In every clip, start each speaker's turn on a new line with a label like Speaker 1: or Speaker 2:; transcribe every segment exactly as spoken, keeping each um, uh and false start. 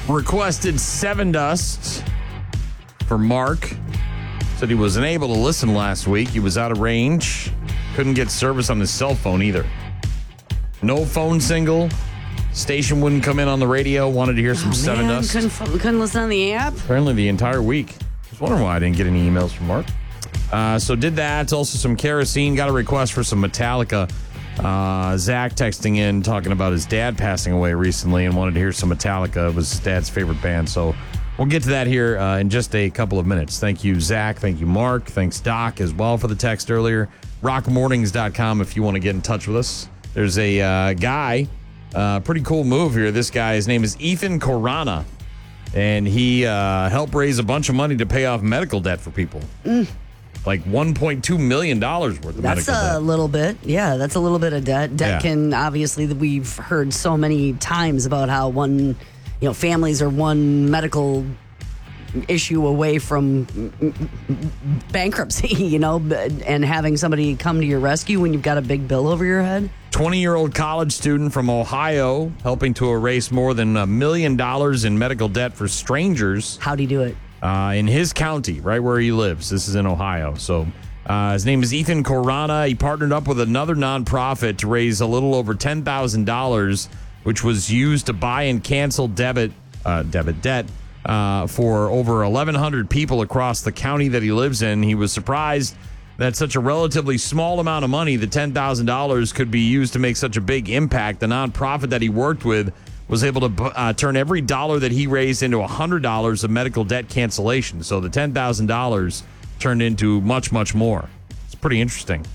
Speaker 1: requested Seven Dust for Mark. Said he wasn't able to listen last week. He was out of range. Couldn't get service on his cell phone either. No phone single. Station wouldn't come in on the radio. Wanted to hear some
Speaker 2: oh,
Speaker 1: Seven
Speaker 2: man,
Speaker 1: Dust.
Speaker 2: Couldn't, couldn't listen on the app?
Speaker 1: Apparently the entire week. I was wondering why I didn't get any emails from Mark. Uh, so did that. Also some kerosene. Got a request for some Metallica. Uh, Zach texting in talking about his dad passing away recently and wanted to hear some Metallica. It was his dad's favorite band. So we'll get to that here uh, in just a couple of minutes. Thank you, Zach. Thank you, Mark. Thanks, Doc, as well for the text earlier. rock mornings dot com if you want to get in touch with us. There's a uh, guy, uh, pretty cool move here. This guy, his name is Ethan Corona, and he uh, helped raise a bunch of money to pay off medical debt for people. Mm. Like one point two million dollars worth of
Speaker 2: that's
Speaker 1: medical debt.
Speaker 2: That's a little bit. Yeah, that's a little bit of debt. Debt
Speaker 1: yeah.
Speaker 2: can, obviously, we've heard so many times about how one, you know, families are one medical issue away from bankruptcy, you know, and having somebody come to your rescue when you've got a big bill over your head.
Speaker 1: twenty-year-old college student from Ohio helping to erase more than a million dollars in medical debt for strangers.
Speaker 2: How'd he do it?
Speaker 1: Uh, in his county, right where he lives. This is in Ohio. So uh, his name is Ethan Corona. He partnered up with another nonprofit to raise a little over ten thousand dollars, which was used to buy and cancel debit uh, debit debt uh, for over eleven hundred people across the county that he lives in. He was surprised that such a relatively small amount of money, the ten thousand dollars, could be used to make such a big impact. The nonprofit that he worked with was able to uh, turn every dollar that he raised into one hundred dollars of medical debt cancellation. So the ten thousand dollars turned into much, much more. It's pretty interesting.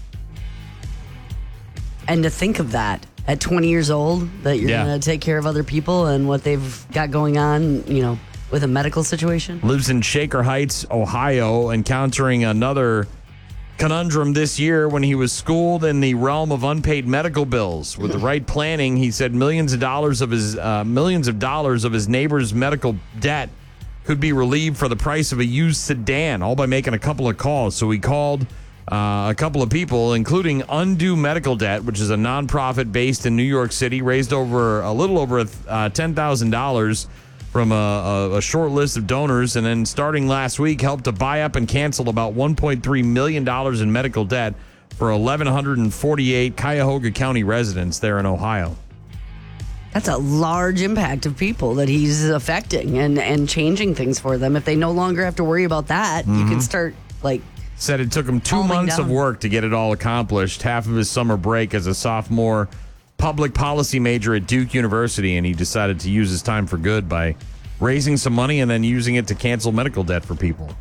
Speaker 2: And to think of that at twenty years old, that you're
Speaker 1: yeah.
Speaker 2: going to take care of other people and what they've got going on, you know, with a medical situation.
Speaker 1: Lives in Shaker Heights, Ohio, encountering another conundrum this year when he was schooled in the realm of unpaid medical bills. With the right planning, he said millions of dollars of his uh, millions of dollars of his neighbor's medical debt could be relieved for the price of a used sedan, all by making a couple of calls. So he called uh, a couple of people, including Undo Medical Debt, which is a nonprofit based in New York City, raised over a little over uh, ten thousand dollars from a, a, a short list of donors, and then starting last week, helped to buy up and cancel about one point three million dollars in medical debt for eleven forty-eight Cuyahoga County residents there in Ohio.
Speaker 2: That's a large impact of people that he's affecting and, and changing things for them. If they no longer have to worry about that, mm-hmm. you can start, like...
Speaker 1: Said it took him two months down. of work to get it all accomplished, half of his summer break as a sophomore public policy major at Duke University, and he decided to use his time for good by raising some money and then using it to cancel medical debt for people.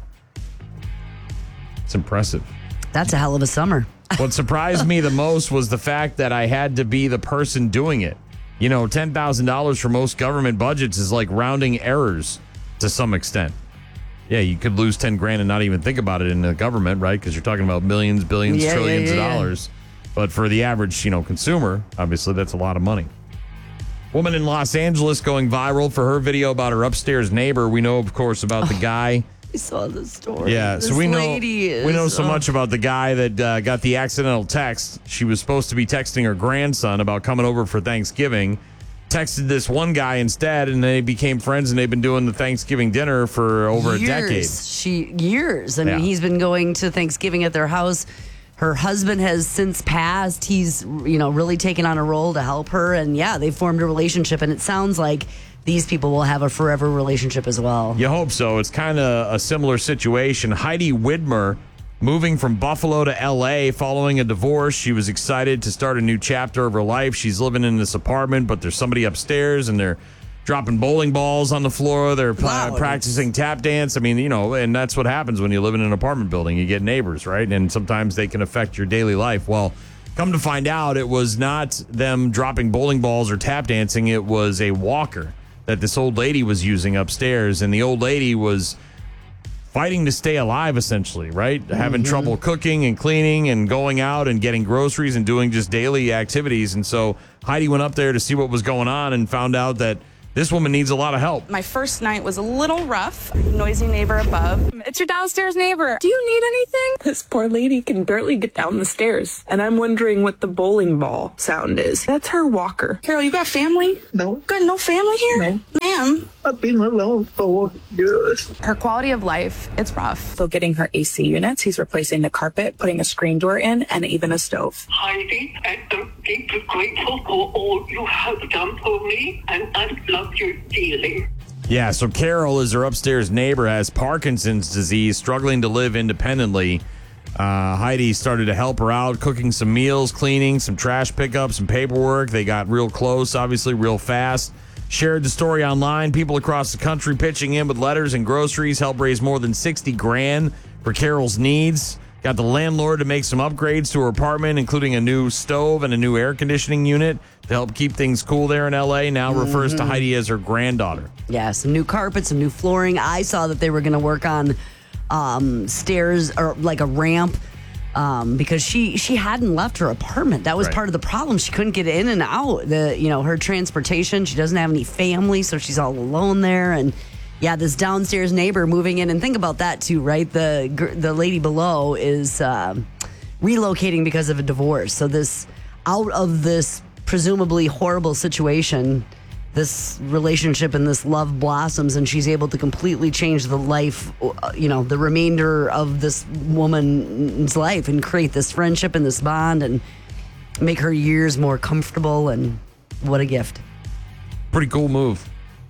Speaker 1: It's impressive.
Speaker 2: That's a hell of a summer.
Speaker 1: What surprised me the most was the fact that I had to be the person doing it. You know, ten thousand dollars for most government budgets is like rounding errors to some extent. Yeah, you could lose ten grand and not even think about it in the government, right? Because you're talking about millions, billions,
Speaker 2: yeah,
Speaker 1: trillions
Speaker 2: yeah, yeah,
Speaker 1: of dollars. Yeah. But for the average, you know, consumer, obviously that's a lot of money. Woman in Los Angeles going viral for her video about her upstairs neighbor. We know, of course, about the guy.
Speaker 2: I saw the story.
Speaker 1: Yeah,
Speaker 2: this
Speaker 1: so we know
Speaker 2: is,
Speaker 1: we know so
Speaker 2: oh.
Speaker 1: much about the guy that uh, got the accidental text. She was supposed to be texting her grandson about coming over for Thanksgiving. Texted this one guy instead, and they became friends, and they've been doing the Thanksgiving dinner for over
Speaker 2: years.
Speaker 1: a decade.
Speaker 2: She years. I mean,
Speaker 1: yeah.
Speaker 2: he's been going to Thanksgiving at their house. Her husband has since passed. He's, you know, really taken on a role to help her, and yeah, they formed a relationship, and it sounds like these people will have a forever relationship as well.
Speaker 1: You hope so. It's kind of a similar situation. Heidi Widmer, moving from Buffalo to L A following a divorce. She was excited to start a new chapter of her life. She's living in this apartment, but there's somebody upstairs, and they're dropping bowling balls on the floor. They're
Speaker 2: wow.
Speaker 1: practicing tap dance. I mean, you know, and that's what happens when you live in an apartment building. You get neighbors, right? And sometimes they can affect your daily life. Well, come to find out, it was not them dropping bowling balls or tap dancing. It was a walker that this old lady was using upstairs, and the old lady was fighting to stay alive, essentially, right? Mm-hmm. Having trouble cooking and cleaning and going out and getting groceries and doing just daily activities. And so Heidi went up there to see what was going on and found out that this woman needs a lot of help.
Speaker 3: My first night was a little rough. Noisy neighbor above.
Speaker 4: It's your downstairs neighbor. Do you need anything?
Speaker 5: This poor lady can barely get down the stairs, and I'm wondering what the bowling ball sound is. That's her walker.
Speaker 3: Carol, you got family?
Speaker 6: No.
Speaker 3: Got no family here?
Speaker 6: No.
Speaker 3: Ma'am.
Speaker 6: I've been alone for years.
Speaker 3: Her quality of life, it's rough.
Speaker 5: So getting her A C units, he's replacing the carpet, putting a screen door in, and even a stove.
Speaker 6: Heidi, I am deeply grateful for all you have done for me, and I love you dearly.
Speaker 1: Yeah, so Carol is her upstairs neighbor, has Parkinson's disease, struggling to live independently. Uh, Heidi started to help her out, cooking some meals, cleaning, some trash pickup, some paperwork. They got real close, obviously, real fast. Shared the story online. People across the country pitching in with letters and groceries, helped raise more than sixty grand for Carol's needs. Got the landlord to make some upgrades to her apartment, including a new stove and a new air conditioning unit to help keep things cool there in L A. Now mm-hmm. refers to Heidi as her granddaughter.
Speaker 2: Yeah, some new carpet, some new flooring. I saw that they were going to work on um, stairs or like a ramp um, because she she hadn't left her apartment. That was
Speaker 1: right.
Speaker 2: part of the problem. She couldn't get in and out. The you know her transportation. She doesn't have any family, so she's all alone there. And yeah, this downstairs neighbor moving in, and think about that too, right? The the lady below is uh, relocating because of a divorce. So this out of this presumably horrible situation, this relationship and this love blossoms, and she's able to completely change the life, you know, the remainder of this woman's life, and create this friendship and this bond, and make her years more comfortable. And what a gift!
Speaker 1: Pretty cool move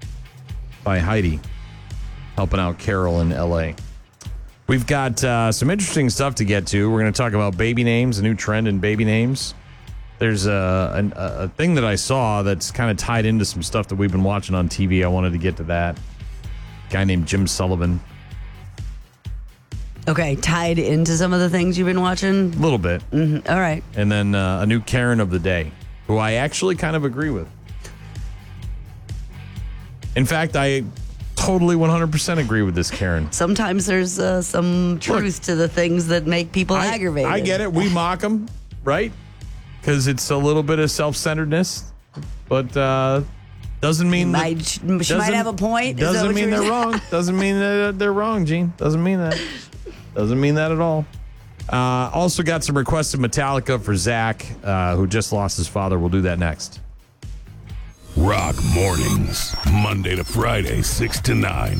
Speaker 1: by Heidi, helping out Carol in L A. We've got uh, some interesting stuff to get to. We're going to talk about baby names, a new trend in baby names. There's a, a, a thing that I saw that's kind of tied into some stuff that we've been watching on T V. I wanted to get to that. A guy named Jim Sullivan.
Speaker 2: Okay, tied into some of the things you've been watching?
Speaker 1: A little bit.
Speaker 2: Mm-hmm. All right.
Speaker 1: And then uh, a new Karen of the day, who I actually kind of agree with. In fact, I totally one hundred percent agree with this Karen.
Speaker 2: Sometimes there's uh, some truth
Speaker 1: Look,
Speaker 2: to the things that make people
Speaker 1: I,
Speaker 2: aggravated.
Speaker 1: I get it. We mock them, right? Because it's a little bit of self-centeredness, but uh, doesn't mean
Speaker 2: might,
Speaker 1: that,
Speaker 2: she
Speaker 1: doesn't,
Speaker 2: might have a point. Is
Speaker 1: Doesn't
Speaker 2: that what
Speaker 1: mean
Speaker 2: you're
Speaker 1: they're
Speaker 2: saying?
Speaker 1: wrong. Doesn't mean that they're wrong, Gene. Doesn't mean that. Doesn't mean that at all. Uh, also got some requests of Metallica for Zach, uh, who just lost his father. We'll do that next.
Speaker 7: Rock Mornings, Monday to Friday, six to nine.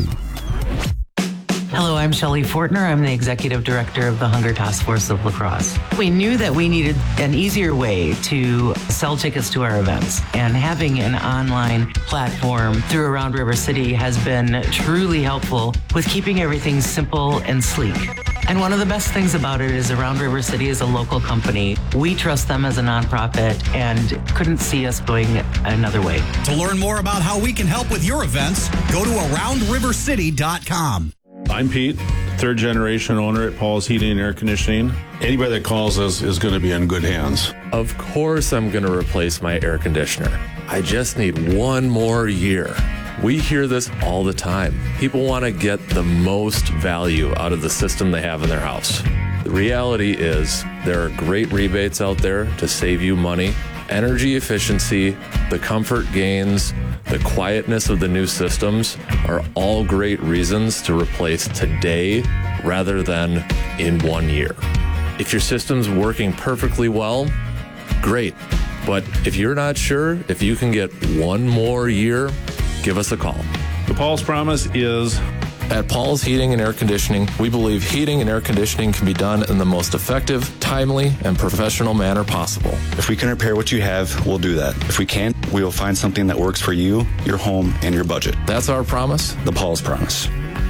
Speaker 8: Hello, I'm Shelley Fortner. I'm the Executive Director of the Hunger Task Force of La Crosse. We knew that we needed an easier way to sell tickets to our events, and having an online platform through Around River City has been truly helpful with keeping everything simple and sleek. And one of the best things about it is Around River City is a local company. We trust them as a nonprofit and couldn't see us going another way.
Speaker 9: To learn more about how we can help with your events, go to around river city dot com.
Speaker 10: I'm Pete, third generation owner at Paul's Heating and Air Conditioning. Anybody that calls us is going to be in good hands.
Speaker 11: Of course I'm going to replace my air conditioner. I just need one more year. We hear this all the time. People want to get the most value out of the system they have in their house. The reality is there are great rebates out there to save you money. Energy efficiency, the comfort gains, the quietness of the new systems are all great reasons to replace today rather than in one year. If your system's working perfectly well, great. But if you're not sure if you can get one more year, give us a call.
Speaker 10: The Paul's Promise is...
Speaker 11: At Paul's Heating and Air Conditioning, we believe heating and air conditioning can be done in the most effective, timely, and professional manner possible.
Speaker 12: If we can repair what you have, we'll do that. If we can't, we will find something that works for you, your home, and your budget.
Speaker 11: That's our promise.
Speaker 12: The Paul's Promise.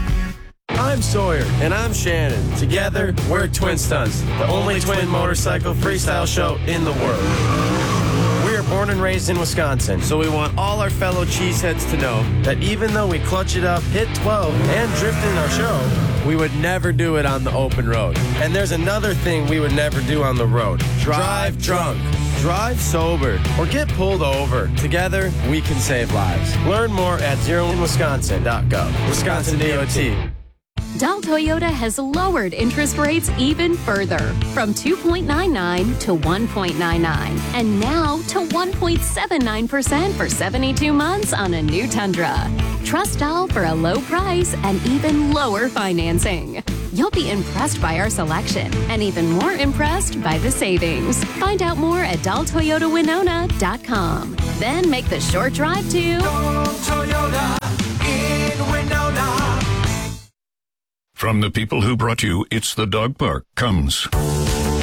Speaker 13: I'm Sawyer. And I'm Shannon. Together, we're Twin Stunts, the only twin motorcycle freestyle show in the world. We are born and raised in Wisconsin, so we want all our fellow cheeseheads to know that even though we clutch it up, hit twelve, and drift in our show, we would never do it on the open road. And there's another thing we would never do on the road. Drive drunk. Drive sober. Or get pulled over. Together, we can save lives. Learn more at zero in wisconsin dot gov. Wisconsin D O T.
Speaker 14: Dahl Toyota has lowered interest rates even further from two point nine nine to one point nine nine and now to one point seven nine percent for seventy-two months on a new Tundra. Trust Dahl for a low price and even lower financing. You'll be impressed by our selection and even more impressed by the savings. Find out more at dahl toyota winona dot com. Then make the short drive to
Speaker 15: Toyota in Winona.
Speaker 7: From the people who brought you It's the Dog Park comes